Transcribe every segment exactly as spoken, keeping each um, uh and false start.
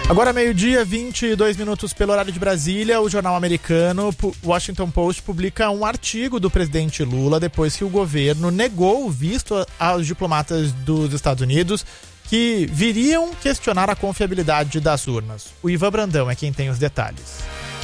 Agora meio-dia, vinte e dois minutos pelo horário de Brasília, o jornal americano Washington Post publica um artigo do presidente Lula depois que o governo negou o visto aos diplomatas dos Estados Unidos que viriam questionar a confiabilidade das urnas. O Ivan Brandão é quem tem os detalhes.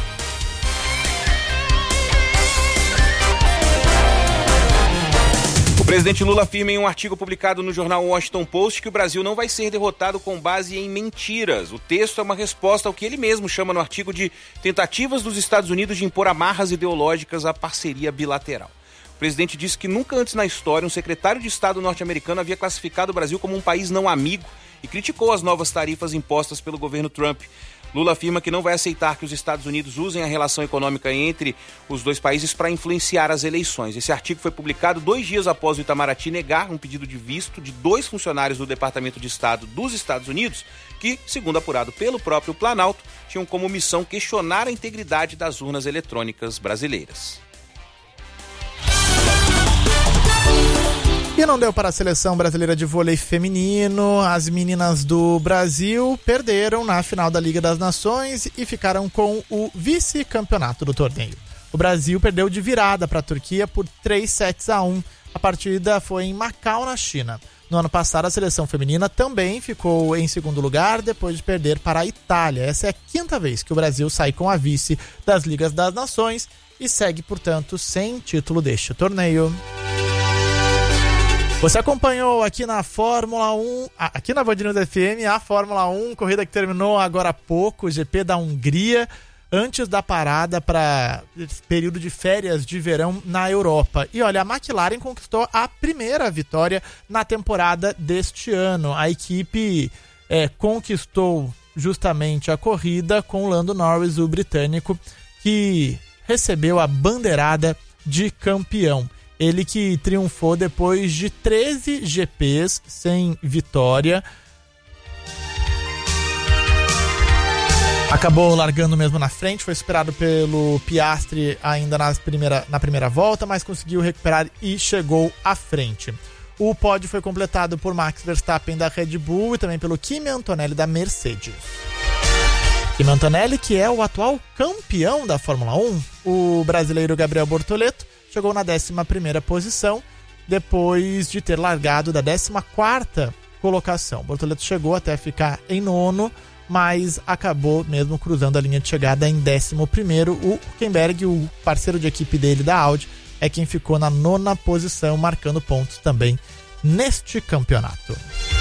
O presidente Lula afirma em um artigo publicado no jornal Washington Post que o Brasil não vai ser derrotado com base em mentiras. O texto é uma resposta ao que ele mesmo chama no artigo de tentativas dos Estados Unidos de impor amarras ideológicas à parceria bilateral. O presidente disse que nunca antes na história um secretário de Estado norte-americano havia classificado o Brasil como um país não amigo e criticou as novas tarifas impostas pelo governo Trump. Lula afirma que não vai aceitar que os Estados Unidos usem a relação econômica entre os dois países para influenciar as eleições. Esse artigo foi publicado dois dias após o Itamaraty negar um pedido de visto de dois funcionários do Departamento de Estado dos Estados Unidos que, segundo apurado pelo próprio Planalto, tinham como missão questionar a integridade das urnas eletrônicas brasileiras. E não deu para a seleção brasileira de vôlei feminino. As meninas do Brasil perderam na final da Liga das Nações e ficaram com o vice-campeonato do torneio. O Brasil perdeu de virada para a Turquia por três sets a um. A partida foi em Macau, na China. No ano passado, a seleção feminina também ficou em segundo lugar depois de perder para a Itália. Essa é a quinta vez que o Brasil sai com a vice das Ligas das Nações e segue, portanto, sem título deste torneio. Você acompanhou aqui na Fórmula um, aqui na Band News F M, a Fórmula um, corrida que terminou agora há pouco, o G P da Hungria, antes da parada para período de férias de verão na Europa. E olha, a McLaren conquistou a primeira vitória na temporada deste ano. A equipe é, conquistou justamente a corrida com o Lando Norris, o britânico, que recebeu a bandeirada de campeão. Ele que triunfou depois de treze G Ps sem vitória. Acabou largando mesmo na frente, foi superado pelo Piastri ainda nas primeira, na primeira volta, mas conseguiu recuperar e chegou à frente. O pódio foi completado por Max Verstappen da Red Bull e também pelo Kimi Antonelli da Mercedes. Kimi Antonelli, que é o atual campeão da Fórmula um, o brasileiro Gabriel Bortoleto, chegou na décima primeira posição, depois de ter largado da décima quarta colocação. Bortoleto chegou até ficar em nono, mas acabou mesmo cruzando a linha de chegada em décimo primeiro. O Hülkenberg, o parceiro de equipe dele da Audi, é quem ficou na nona posição, marcando pontos também neste campeonato.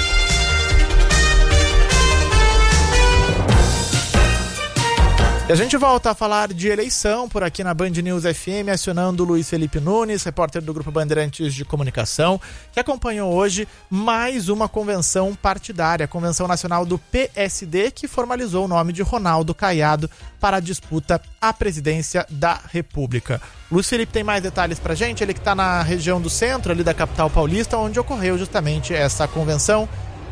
E a gente volta a falar de eleição por aqui na Band News F M, acionando o Luiz Felipe Nunes, repórter do Grupo Bandeirantes de Comunicação, que acompanhou hoje mais uma convenção partidária, a Convenção Nacional do P S D, que formalizou o nome de Ronaldo Caiado para a disputa à presidência da República. Luiz Felipe tem mais detalhes pra gente, ele que está na região do centro, ali da capital paulista, onde ocorreu justamente essa convenção.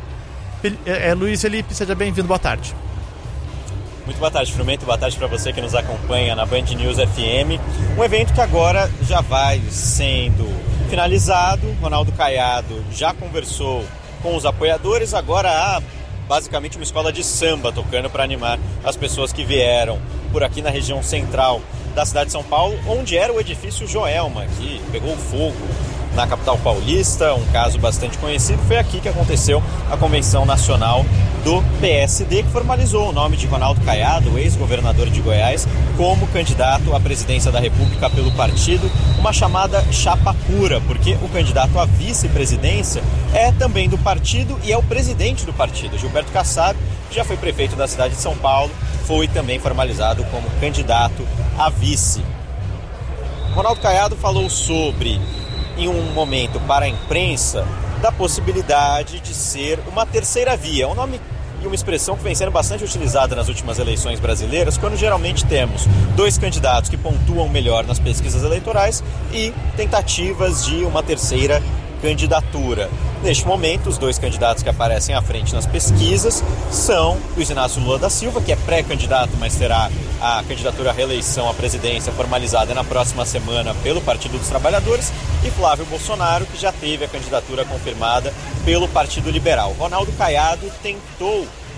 É, Luiz Felipe, seja bem-vindo, boa tarde. Muito boa tarde, Frumento. Boa tarde para você que nos acompanha na Band News F M. Um evento que agora já vai sendo finalizado. Ronaldo Caiado já conversou com os apoiadores. Agora há basicamente uma escola de samba tocando para animar as pessoas que vieram por aqui na região central da cidade de São Paulo, onde era o edifício Joelma, que pegou fogo na capital paulista, um caso bastante conhecido. Foi aqui que aconteceu a Convenção Nacional do P S D, que formalizou o nome de Ronaldo Caiado, ex-governador de Goiás, como candidato à presidência da República pelo partido, uma chamada chapa pura, porque o candidato à vice-presidência é também do partido e é o presidente do partido. Gilberto Kassab, que já foi prefeito da cidade de São Paulo, foi também formalizado como candidato a vice. Ronaldo Caiado falou sobre, em um momento para a imprensa, da possibilidade de ser uma terceira via, um nome e uma expressão que vem sendo bastante utilizada nas últimas eleições brasileiras, quando geralmente temos dois candidatos que pontuam melhor nas pesquisas eleitorais e tentativas de uma terceira candidatura. Neste momento, os dois candidatos que aparecem à frente nas pesquisas são Luiz Inácio Lula da Silva, que é pré-candidato, mas terá a candidatura à reeleição à presidência formalizada na próxima semana pelo Partido dos Trabalhadores, e Flávio Bolsonaro, que já teve a candidatura confirmada pelo Partido Liberal. Ronaldo Caiado tentou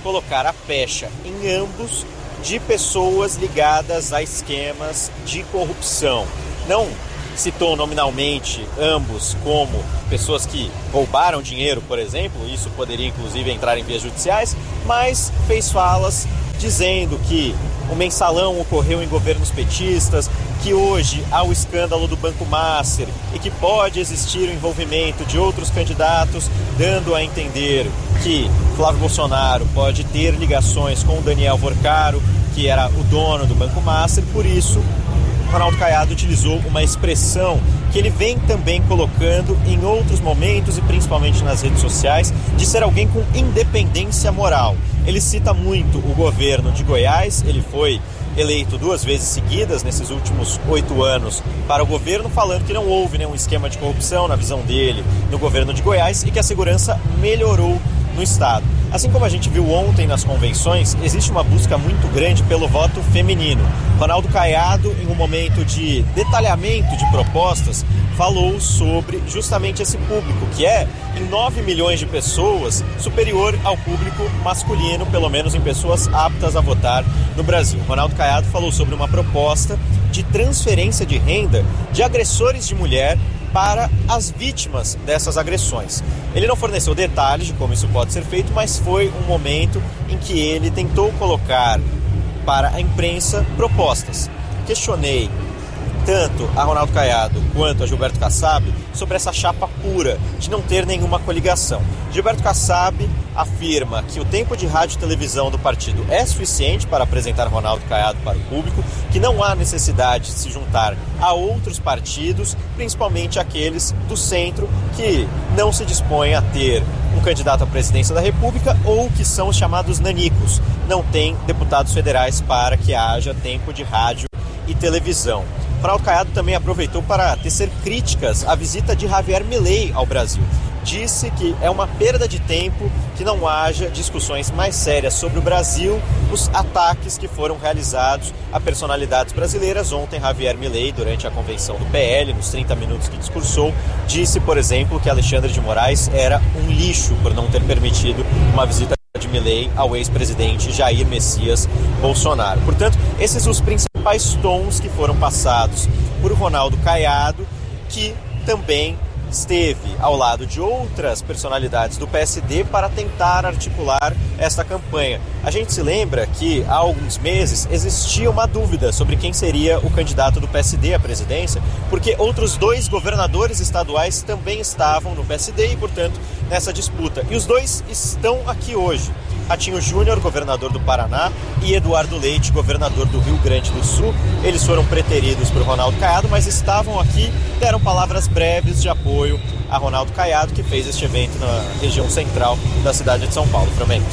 colocar a pecha em ambos de pessoas ligadas a esquemas de corrupção. Não citou nominalmente ambos como pessoas que roubaram dinheiro, por exemplo, isso poderia inclusive entrar em vias judiciais, mas fez falas dizendo que o mensalão ocorreu em governos petistas, que hoje há o escândalo do Banco Master e que pode existir o envolvimento de outros candidatos, dando a entender que Flávio Bolsonaro pode ter ligações com o Daniel Vorcaro, que era o dono do Banco Master. Por isso, Ronaldo Caiado utilizou uma expressão que ele vem também colocando em outros momentos e principalmente nas redes sociais, de ser alguém com independência moral. Ele cita muito o governo de Goiás, ele foi eleito duas vezes seguidas nesses últimos oito anos para o governo, falando que não houve nenhum esquema de corrupção na visão dele no governo de Goiás e que a segurança melhorou no estado. Assim como a gente viu ontem nas convenções, existe uma busca muito grande pelo voto feminino. Ronaldo Caiado, em um momento de detalhamento de propostas, falou sobre justamente esse público, que é, em nove milhões de pessoas, superior ao público masculino, pelo menos em pessoas aptas a votar no Brasil. Ronaldo Caiado falou sobre uma proposta de transferência de renda de agressores de mulher para as vítimas dessas agressões. Ele não forneceu detalhes de como isso pode ser feito, mas foi um momento em que ele tentou colocar para a imprensa propostas. Questionei tanto a Ronaldo Caiado quanto a Gilberto Kassab sobre essa chapa pura de não ter nenhuma coligação. Gilberto Kassab afirma que o tempo de rádio e televisão do partido é suficiente para apresentar Ronaldo Caiado para o público, que não há necessidade de se juntar a outros partidos, principalmente aqueles do centro que não se dispõem a ter um candidato à presidência da República ou que são os chamados nanicos, não tem deputados federais para que haja tempo de rádio e televisão. Ronaldo Caiado também aproveitou para tecer críticas à visita de Javier Milei ao Brasil. Disse que é uma perda de tempo que não haja discussões mais sérias sobre o Brasil, os ataques que foram realizados a personalidades brasileiras. Ontem, Javier Milei, durante a convenção do P L, nos trinta minutos que discursou, disse, por exemplo, que Alexandre de Moraes era um lixo por não ter permitido uma visita de Milei ao ex-presidente Jair Messias Bolsonaro. Portanto, esses são os principais tons que foram passados por Ronaldo Caiado, que também esteve ao lado de outras personalidades do P S D para tentar articular esta campanha. A gente se lembra que há alguns meses existia uma dúvida sobre quem seria o candidato do P S D à presidência, porque outros dois governadores estaduais também estavam no P S D e, portanto, nessa disputa. E os dois estão aqui hoje. Ratinho Júnior, governador do Paraná, e Eduardo Leite, governador do Rio Grande do Sul. Eles foram preteridos por Ronaldo Caiado, mas estavam aqui, deram palavras breves de apoio a Ronaldo Caiado, que fez este evento na região central da cidade de São Paulo. Prometo.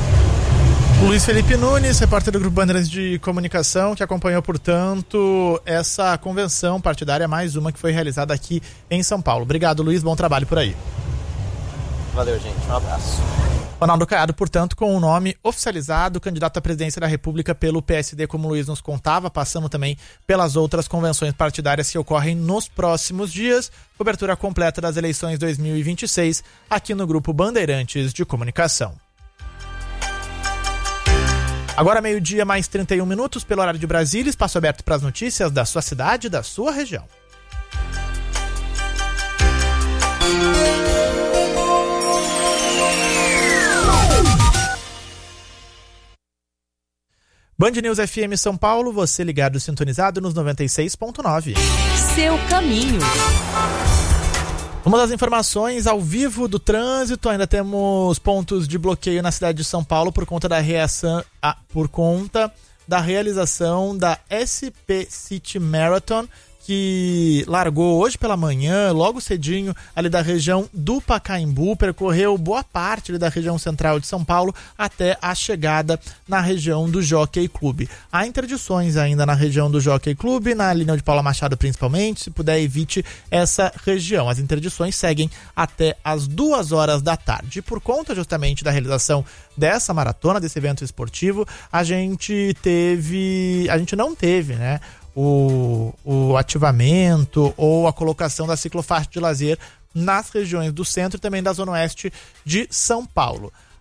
Luiz Felipe Nunes, repórter do Grupo Bandeirantes de Comunicação, que acompanhou, portanto, essa convenção partidária, mais uma que foi realizada aqui em São Paulo. Obrigado, Luiz, bom trabalho por aí. Valeu, gente, um abraço. Ronaldo Caiado, portanto, com o nome oficializado, candidato à presidência da República pelo P S D, como o Luiz nos contava, passando também pelas outras convenções partidárias que ocorrem nos próximos dias. Cobertura completa das eleições dois mil e vinte e seis, aqui no Grupo Bandeirantes de Comunicação. Agora meio-dia mais trinta e um minutos, pelo horário de Brasília, espaço aberto para as notícias da sua cidade e da sua região. Band News F M São Paulo, você ligado, sintonizado nos noventa e seis ponto nove. Seu caminho. Uma das informações ao vivo do trânsito, ainda temos pontos de bloqueio na cidade de São Paulo por conta da reação, ah, por conta da realização da S P City Marathon, que largou hoje pela manhã, logo cedinho, ali da região do Pacaembu, percorreu boa parte ali da região central de São Paulo até a chegada na região do Jockey Club. Há interdições ainda na região do Jockey Club, na linha de Paula Machado principalmente, se puder evite essa região. As interdições seguem até as duas horas da tarde. E por conta justamente da realização dessa maratona, desse evento esportivo, a gente teve, a gente não teve, né, O, o ativamento ou a colocação da ciclofaixa de lazer nas regiões do centro e também da zona oeste de São Paulo.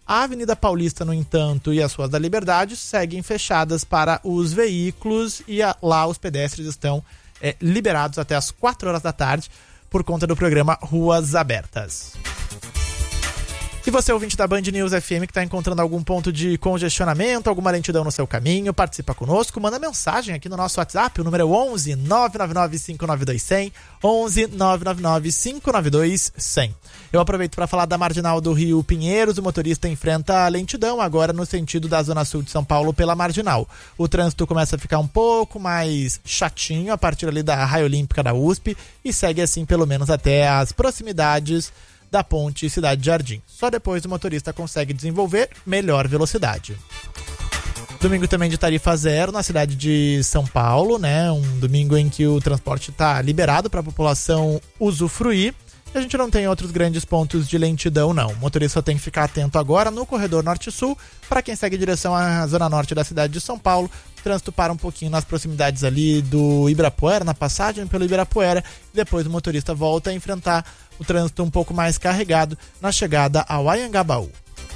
A Avenida Paulista, no entanto, e as ruas da Liberdade seguem fechadas para os veículos e a, lá os pedestres estão é, liberados até as quatro horas da tarde por conta do programa Ruas Abertas. E você, ouvinte da Band News F M, que está encontrando algum ponto de congestionamento, alguma lentidão no seu caminho, participa conosco, manda mensagem aqui no nosso WhatsApp, o número é onze nove nove nove cinco nove dois zero zero, onze nove nove nove cinco nove dois zero zero. Eu aproveito para falar da Marginal do Rio Pinheiros. O motorista enfrenta a lentidão agora no sentido da Zona Sul de São Paulo pela Marginal. O trânsito começa a ficar um pouco mais chatinho a partir ali da Raia Olímpica da U S P e segue assim pelo menos até as proximidades da ponte Cidade Jardim. Só depois o motorista consegue desenvolver melhor velocidade. Domingo também de tarifa zero na cidade de São Paulo, né? Um domingo em que o transporte está liberado para a população usufruir. E a gente não tem outros grandes pontos de lentidão, não. O motorista tem que ficar atento agora no corredor norte-sul. Para quem segue em direção à zona norte da cidade de São Paulo, o trânsito para um pouquinho nas proximidades ali do Ibirapuera, na passagem pelo Ibirapuera. E depois o motorista volta a enfrentar o trânsito um pouco mais carregado na chegada ao Anhangabaú.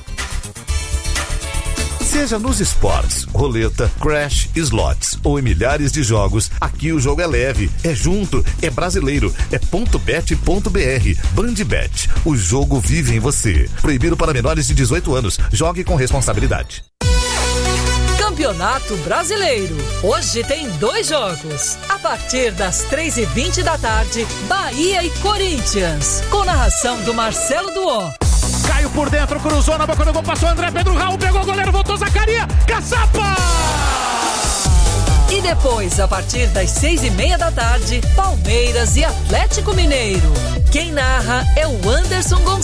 Seja nos esportes, roleta, crash, slots ou em milhares de jogos, aqui o jogo é leve, é junto, é brasileiro, é ponto bet ponto br. Bandbet, o jogo vive em você. Proibido para menores de dezoito anos. Jogue com responsabilidade. Campeonato Brasileiro. Hoje tem dois jogos. A partir das três e vinte da tarde, Bahia e Corinthians. Com narração do Marcelo Duó. Caiu por dentro, cruzou na boca do gol, passou André Pedro Raul, pegou o goleiro, voltou Zacaria, Caçapa! E depois, a partir das seis e meia da tarde, Palmeiras e Atlético Mineiro. Quem narra é o Anderson Gonçalves.